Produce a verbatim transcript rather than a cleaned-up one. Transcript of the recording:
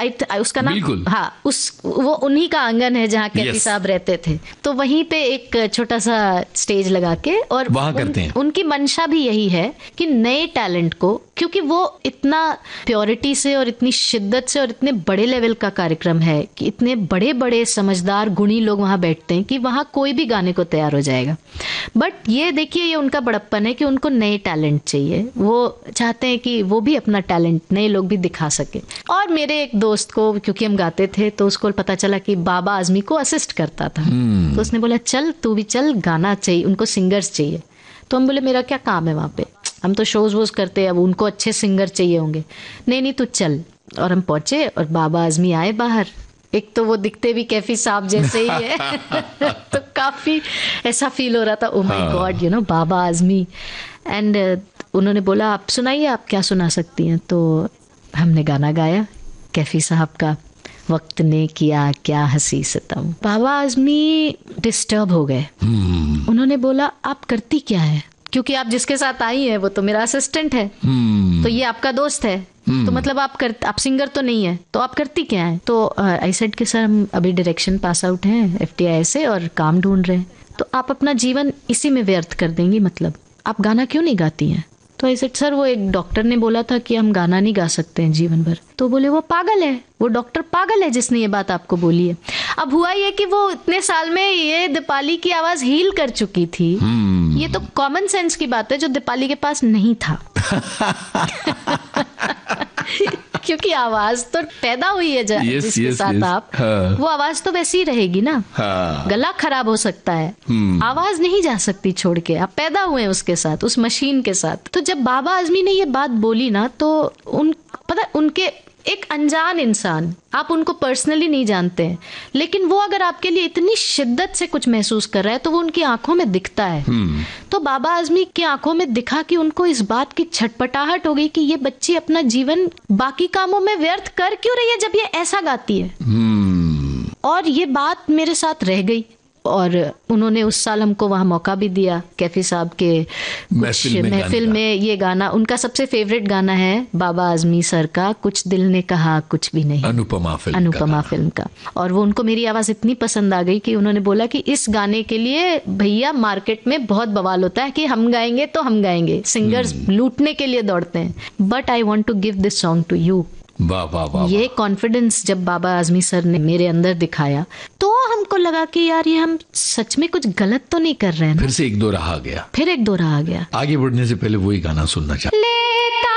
उसका नाम, हाँ, उस वो उन्हीं का आंगन है जहाँ कैफी yes. साहब रहते थे। तो वहीं पे एक छोटा सा स्टेज लगा के और वहाँ करते हैं। उनकी मंशा भी यही है कि नए टैलेंट को, क्योंकि वो इतना प्योरिटी से और इतनी शिद्दत से और इतने बड़े लेवल का कार्यक्रम है कि इतने बड़े बड़े समझदार गुणी लोग वहाँ बैठते हैं कि वहाँ कोई भी गाने को तैयार हो जाएगा। बट ये देखिए, ये उनका बड़प्पन है कि उनको नए टैलेंट चाहिए। वो चाहते हैं कि वो भी अपना टैलेंट नए लोग भी दिखा सके। और मेरे एक दोस्त को, क्योंकि हम गाते थे, तो उसको पता चला कि बाबा आजमी को असिस्ट करता था। hmm. तो उसने बोला चल तू भी चल, गाना चाहिए, उनको सिंगर्स चाहिए। तो हम बोले मेरा क्या काम है वहाँ पे, हम तो शोज वोज करते हैं, अब उनको अच्छे सिंगर चाहिए होंगे। नहीं नहीं तू चल। और हम पहुंचे और बाबा आजमी आए बाहर। एक तो वो दिखते भी कैफी साहब जैसे ही है तो काफी ऐसा फील हो रहा था, oh my God, you know, Baba Azmi. And उन्होंने बोला आप सुनाइए, आप क्या सुना सकती हैं। तो हमने गाना गाया कैफी साहब का, वक्त ने किया क्या हंसी सितम। बाबा आजमी डिस्टर्ब हो गए। hmm. उन्होंने बोला आप करती क्या है, क्योंकि आप जिसके साथ आई हैं वो तो मेरा असिस्टेंट है। hmm. तो ये आपका दोस्त है। hmm. तो मतलब आप कर आप सिंगर तो नहीं है, तो आप करती क्या है। तो आई सेड कि सर हम अभी डायरेक्शन पास आउट हैं एफ टी आई से और काम ढूंढ रहे हैं, तो आप अपना जीवन इसी में व्यर्थ कर देंगी, मतलब आप गाना क्यों नहीं गाती हैं। तो आई सेड सर वो एक डॉक्टर ने बोला था कि हम गाना नहीं गा सकते हैं जीवन भर। तो बोले वो पागल है, वो डॉक्टर पागल है जिसने ये बात आपको बोली है। अब हुआ ये कि वो इतने साल में ये दीपाली की आवाज हील कर चुकी थी। hmm. ये तो कॉमन सेंस की बात है जो दीपाली के पास नहीं था क्योंकि आवाज तो पैदा हुई है yes, जिसके yes, साथ yes. आप हाँ. वो आवाज तो वैसी ही रहेगी ना। हाँ. गला खराब हो सकता है, hmm. आवाज नहीं जा सकती छोड़ के, आप पैदा हुए हैं उसके साथ, उस मशीन के साथ। तो जब बाबा आजमी ने ये बात बोली ना, तो उन पता उनके एक अनजान इंसान, आप उनको पर्सनली नहीं जानते हैं, लेकिन वो अगर आपके लिए इतनी शिद्दत से कुछ महसूस कर रहा है तो वो उनकी आंखों में दिखता है। hmm. तो बाबा आजमी की आंखों में दिखा कि उनको इस बात की छटपटाहट हो गई कि ये बच्ची अपना जीवन बाकी कामों में व्यर्थ कर क्यों रही है जब ये ऐसा गाती है। hmm. और ये बात मेरे साथ रह गई और उन्होंने उस साल हमको वहाँ मौका भी दिया कैफी साहब के महफिल में, में ये गाना उनका सबसे फेवरेट गाना है बाबा आजमी सर का, कुछ दिल ने कहा कुछ भी नहीं, अनुपमा फिल्म अनुपमा का फिल्म का। और वो उनको मेरी आवाज इतनी पसंद आ गई कि उन्होंने बोला कि इस गाने के लिए भैया मार्केट में बहुत बवाल होता है कि हम गाएंगे तो हम गाएंगे, सिंगर्स लूटने के लिए दौड़ते हैं, but I want to give this song to you. वाह वाह वाह। ये कॉन्फिडेंस जब बाबा आजमी सर ने मेरे अंदर दिखाया तो हमको लगा कि यार ये हम सच में कुछ गलत तो नहीं कर रहे हैं। फिर से एक दो राह आ गया, फिर एक दो राह आ गया। आगे बढ़ने से पहले वही गाना सुनना चाहते।